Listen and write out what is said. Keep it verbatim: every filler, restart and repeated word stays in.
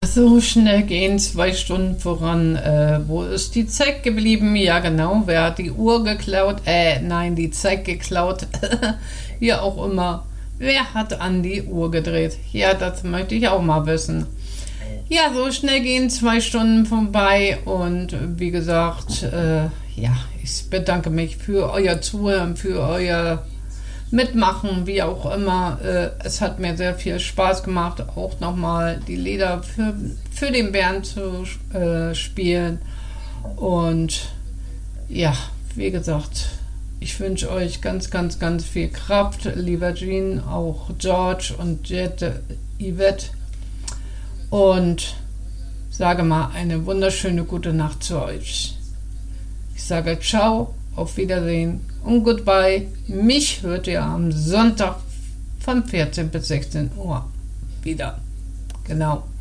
so schnell gehen zwei Stunden voran. Äh, wo ist die Zeit geblieben? Ja, genau. Wer hat die Uhr geklaut? Äh, nein, die Zeit geklaut. Ja, auch immer. Wer hat an die Uhr gedreht? Ja, das möchte ich auch mal wissen. Ja, so schnell gehen zwei Stunden vorbei. Und wie gesagt, äh, ja, ich bedanke mich für euer Zuhören, für euer Mitmachen, wie auch immer. Äh, es hat mir sehr viel Spaß gemacht, auch nochmal die Lieder für, für den Bernd zu äh, spielen. Und ja, wie gesagt, ich wünsche euch ganz, ganz, ganz viel Kraft, lieber Jean, auch George und Jette, Yvette. Und sage mal eine wunderschöne gute Nacht zu euch. Ich sage ciao, auf Wiedersehen und goodbye. Mich hört ihr am Sonntag von vierzehn bis sechzehn Uhr wieder. Genau.